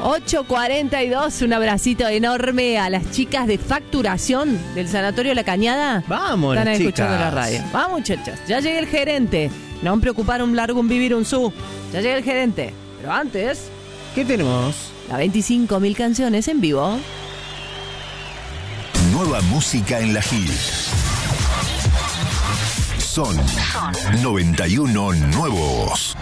8:42, un abracito enorme a las chicas de facturación del Sanatorio La Cañada. Vamos, están chicas. escuchando la radio. Vamos, muchachas. Ya llega el gerente. No me preocupar un largo, un vivir, un su. Ya llega el gerente. Pero antes, ¿Qué tenemos? las 25.000 canciones en vivo. Nueva música en la Hit. Son 91 nuevos.